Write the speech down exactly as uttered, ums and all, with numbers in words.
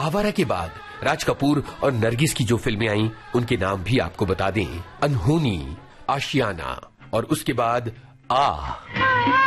आवारा के बाद राज कपूर और नरगिस की जो फिल्में आई उनके नाम भी आपको बता दें। अनहोनी, आशियाना और उसके बाद आ